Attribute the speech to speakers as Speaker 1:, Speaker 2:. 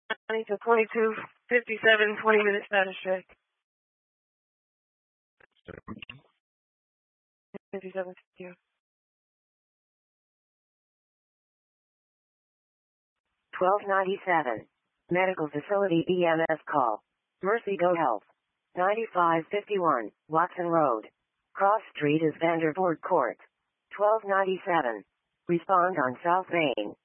Speaker 1: to 22:57, 20-minute status check. 57, yeah.
Speaker 2: 1297. Medical facility EMS call. Mercy Go Health. 9551, Watson Road. Cross Street is Vandervoort Court. 1297. Respond on South Main.